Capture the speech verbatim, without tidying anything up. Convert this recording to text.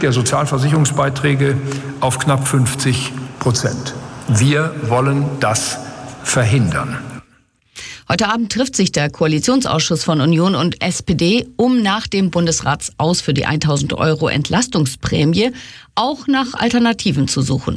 der Sozialversicherungsbeiträge auf knapp fünfzig Prozent. Wir wollen das verhindern. Heute Abend trifft sich der Koalitionsausschuss von Union und S P D, um nach dem Bundesratsaus für die tausend Euro Entlastungsprämie auch nach Alternativen zu suchen.